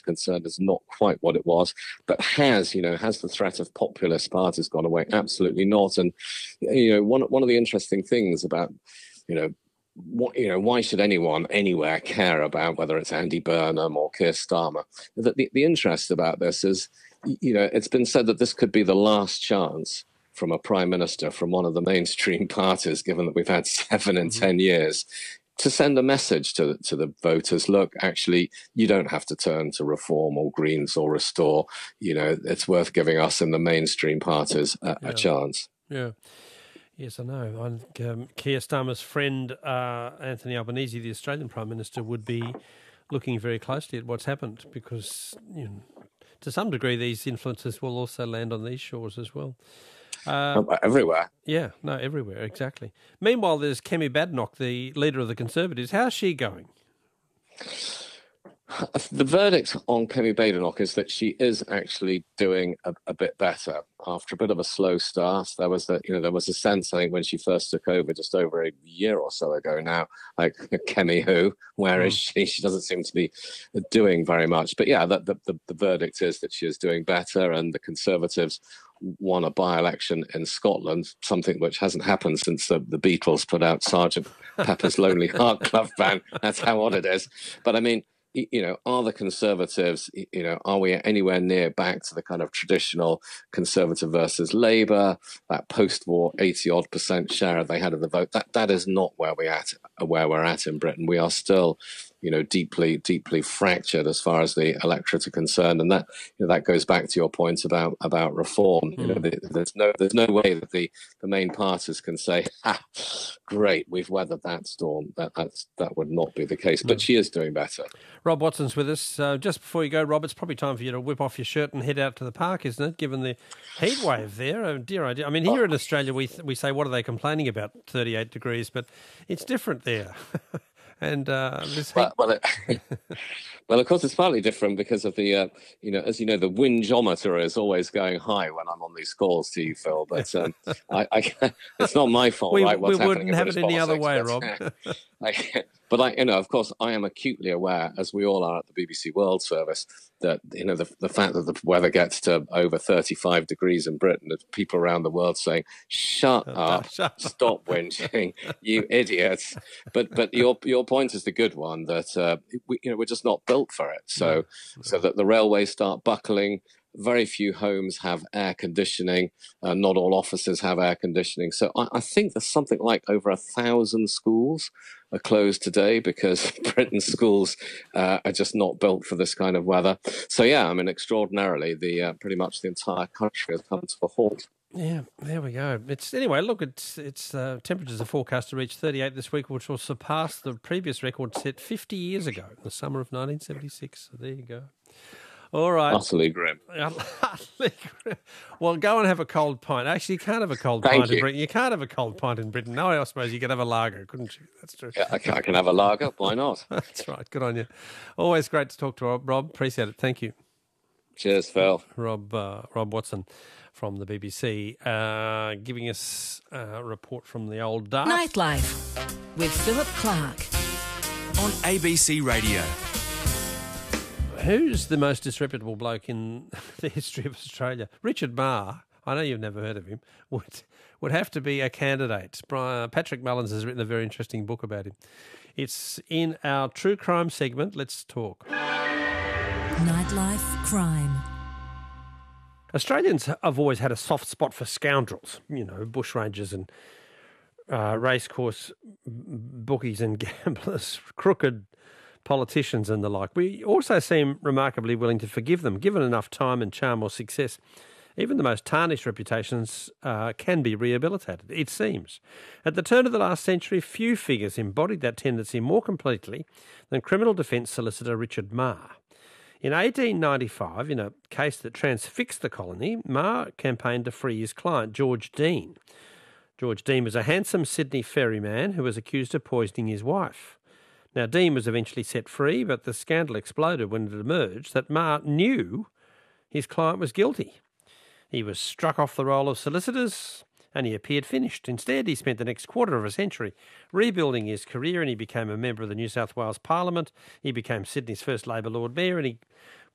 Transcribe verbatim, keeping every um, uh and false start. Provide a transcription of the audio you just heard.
concerned is not quite what it was. But has, you know, has the threat of populist parties gone away? Absolutely not. And, you know, one, one of the interesting things about, you know, what, you know, why should anyone anywhere care about whether it's Andy Burnham or Keir Starmer? The, the, the interest about this is, you know, it's been said that this could be the last chance from a prime minister from one of the mainstream parties, given that we've had seven in mm-hmm. ten years, to send a message to, to the voters. Look, actually, you don't have to turn to Reform or Greens or Restore. You know, it's worth giving us in the mainstream parties a, yeah. a chance. Yeah. Yes, I know. I think um, Keir Starmer's friend, uh, Anthony Albanese, the Australian Prime Minister, would be looking very closely at what's happened because, you know, to some degree, these influences will also land on these shores as well. Uh, everywhere. Yeah, no, everywhere, exactly. Meanwhile, there's Kemi Badenoch, the leader of the Conservatives. How's she going? The verdict on Kemi Badenoch is that she is actually doing a, a bit better after a bit of a slow start. There was the, you know, there was a sense, I think, when she first took over just over a year or so ago now, like, Kemi who? Where mm. is she? She doesn't seem to be doing very much. But yeah, the, the, the, the verdict is that she is doing better, and the Conservatives won a by-election in Scotland, something which hasn't happened since the, the Beatles put out Sergeant Pepper's Lonely Heart Club Band. That's how odd it is. But I mean, you know, are the Conservatives, you know, are we anywhere near back to the kind of traditional Conservative versus Labour, that post-war eighty-odd percent share they had of the vote? That that is not where we at where we're at in Britain. We are still, you know, deeply, deeply fractured as far as the electorate are concerned, and that, you know, that goes back to your point about about reform. Mm. You know, the, there's no there's no way that the, the main parties can say, "Ha, great, we've weathered that storm." That that's that would not be the case. But no. She is doing better. Rob Watson's with us. Uh, just before you go, Rob, it's probably time for you to whip off your shirt and head out to the park, isn't it? Given the heat wave there, oh dear, oh dear. I mean, here oh. in Australia, we we say, what are they complaining about? thirty-eight degrees, but it's different there. And uh, this well, well, it, well, of course, it's partly different because of the, uh, you know, as you know, the windjometer is always going high when I'm on these calls to you, Phil. But um, I, I, it's not my fault, we, right? What's we wouldn't have it any other way, Rob. I, but I, you know, of course, I am acutely aware, as we all are at the B B C World Service, that, you know, the the fact that the weather gets to over thirty-five degrees in Britain, there's people around the world saying, "Shut up, Shut stop whinging, you idiots." But but your your point is the good one, that uh, we, you know, we're just not built for it. So no, no. so that the railways start buckling. Very few homes have air conditioning. Uh, not all offices have air conditioning. So I, I think there's something like over a thousand schools are closed today because Britain's schools uh, are just not built for this kind of weather. So yeah, I mean, extraordinarily, the uh, pretty much the entire country has come to a halt. Yeah, there we go. It's anyway. Look, it's it's uh, temperatures are forecast to reach thirty-eight this week, which will surpass the previous record set fifty years ago, in the summer of nineteen seventy-six. So there you go. All right. Utterly grim. Utterly grim. Well, go and have a cold pint. Actually, you can't have a cold Thank pint you. in Britain. You can't have a cold pint in Britain. No, I suppose you could have a lager, couldn't you? That's true. Yeah, I can, I can have a lager. Why not? That's right. Good on you. Always great to talk to Rob. Rob, appreciate it. Thank you. Cheers, Phil. Rob uh, Rob Watson from the B B C, uh, giving us a report from the old dark. Nightlife with Philip Clark on A B C Radio. Who's the most disreputable bloke in the history of Australia? Richard Marr, I know you've never heard of him, would would have to be a candidate. Brian, Patrick Mullins has written a very interesting book about him. It's in our true crime segment. Let's talk. Nightlife crime. Australians have always had a soft spot for scoundrels, you know, bushrangers and uh, racecourse bookies and gamblers, crooked politicians and the like. We also seem remarkably willing to forgive them. Given enough time and charm or success, even the most tarnished reputations uh, can be rehabilitated, it seems. At the turn of the last century, few figures embodied that tendency more completely than criminal defence solicitor Richard Marr. In eighteen ninety-five, in a case that transfixed the colony, Marr campaigned to free his client, George Dean. George Dean was a handsome Sydney ferryman who was accused of poisoning his wife. Now, Dean was eventually set free, but the scandal exploded when it emerged that Marr knew his client was guilty. He was struck off the roll of solicitors and he appeared finished. Instead, he spent the next quarter of a century rebuilding his career, and he became a member of the New South Wales Parliament. He became Sydney's first Labor Lord Mayor, and he